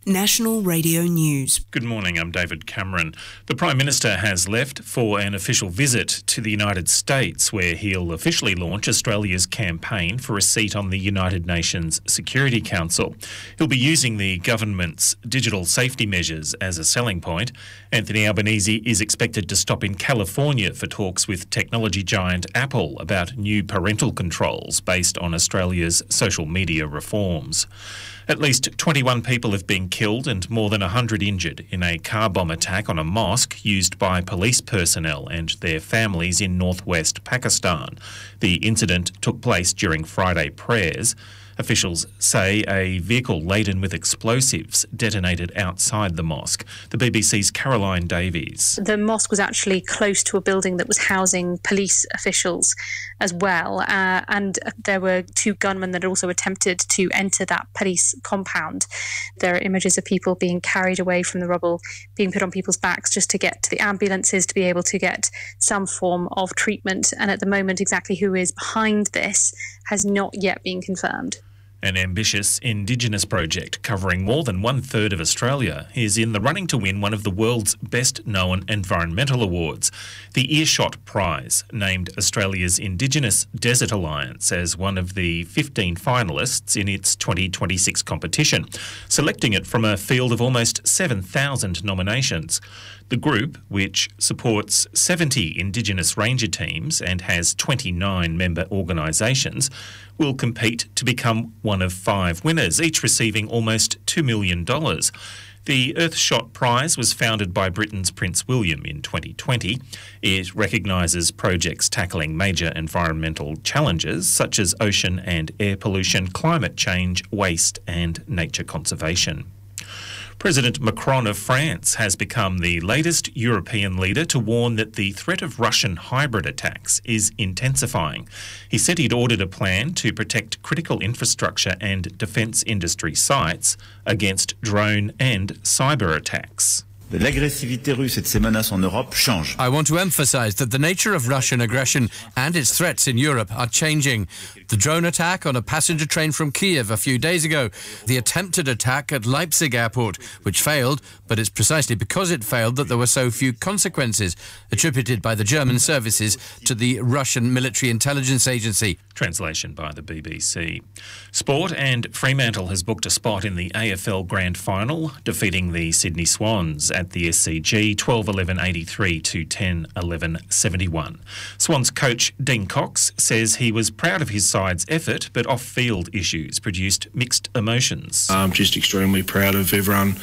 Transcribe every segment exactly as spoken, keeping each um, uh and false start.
National Radio News. Good morning, I'm David Cameron. The Prime Minister has left for an official visit to the United States, where he'll officially launch Australia's campaign for a seat on the United Nations Security Council. He'll be using the government's digital safety measures as a selling point. Anthony Albanese is expected to stop in California for talks with technology giant Apple about new parental controls based on Australia's social media reforms. At least twenty-one people have been killed and more than one hundred injured in a car bomb attack on a mosque used by police personnel and their families in northwest Pakistan. The incident took place during Friday prayers. Officials say a vehicle laden with explosives detonated outside the mosque. The B B C's Caroline Davies. The mosque was actually close to a building that was housing police officials as well, uh, and there were two gunmen that also attempted to enter that police compound. There are images of people being carried away from the rubble, being put on people's backs just to get to the ambulances to be able to get some form of treatment, and at the moment exactly who is behind this has not yet been confirmed. An ambitious Indigenous project covering more than one-third of Australia is in the running to win one of the world's best-known environmental awards. The Earshot Prize named Australia's Indigenous Desert Alliance as one of the fifteen finalists in its twenty twenty-six competition, selecting it from a field of almost seven thousand nominations. The group, which supports seventy Indigenous ranger teams and has twenty-nine member organisations, will compete to become one of five winners, each receiving almost two million dollars. The Earthshot Prize was founded by Britain's Prince William in twenty twenty. It recognises projects tackling major environmental challenges such as ocean and air pollution, climate change, waste and nature conservation. President Macron of France has become the latest European leader to warn that the threat of Russian hybrid attacks is intensifying. He said he'd ordered a plan to protect critical infrastructure and defence industry sites against drone and cyber attacks. L'agressivité russe et de ses menaces en Europe change. I want to emphasise that the nature of Russian aggression and its threats in Europe are changing. The drone attack on a passenger train from Kiev a few days ago, the attempted attack at Leipzig airport, which failed, but it's precisely because it failed that there were so few consequences, attributed by the German services to the Russian military intelligence agency. Translation by the B B C. Sport, and Fremantle has booked a spot in the A F L Grand Final, defeating the Sydney Swans at the S C G twelve eleven eighty-three to ten eleven seventy-one. Swans coach Dean Cox says he was proud of his side's effort, but off-field issues produced mixed emotions. I'm just extremely proud of everyone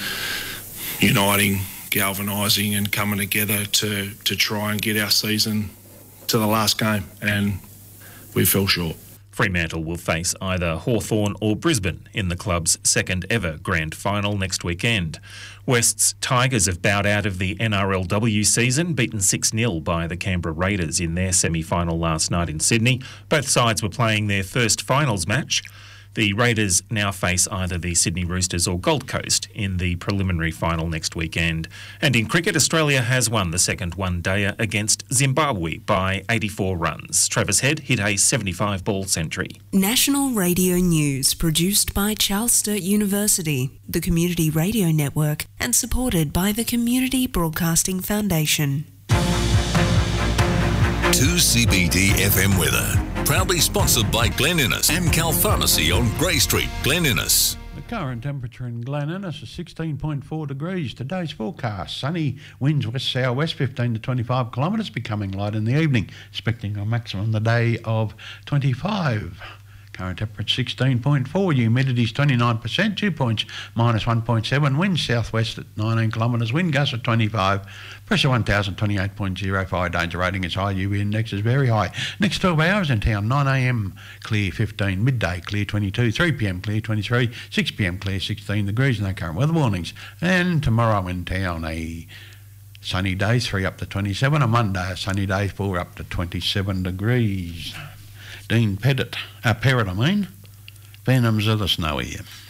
uniting, galvanising and coming together to, to try and get our season to the last game, and we fell short. Fremantle will face either Hawthorn or Brisbane in the club's second ever grand final next weekend. West's Tigers have bowed out of the N R L W season, beaten six nil by the Canberra Raiders in their semi-final last night in Sydney. Both sides were playing their first finals match. The Raiders now face either the Sydney Roosters or Gold Coast in the preliminary final next weekend. And in cricket, Australia has won the second one-dayer against Zimbabwe by eighty-four runs. Travis Head hit a seventy-five ball century. National Radio News, produced by Charles Sturt University, the Community Radio Network, and supported by the Community Broadcasting Foundation. two C B D F M weather. Proudly sponsored by Glen Innes, Amcal Pharmacy on Grey Street, Glen Innes. The current temperature in Glen Innes is sixteen point four degrees. Today's forecast, sunny, winds west-south-west fifteen to twenty-five kilometres, becoming light in the evening, expecting a maximum the day of twenty-five. Current temperature sixteen point four, humidity is twenty-nine percent, dew points minus one point seven, wind southwest at nineteen kilometres, wind gusts at twenty-five, pressure one thousand twenty-eight point zero five, danger rating is high, U V index is very high. Next twelve hours in town, nine a m clear fifteen, midday clear twenty-two, three p m clear twenty-three, six p m clear sixteen degrees, no current weather warnings. And tomorrow in town, a sunny day, three up to twenty-seven, a Monday, a sunny day, four up to twenty-seven degrees. Dean Pettit, uh, Perrott, I mean, Phantoms of the Snow here.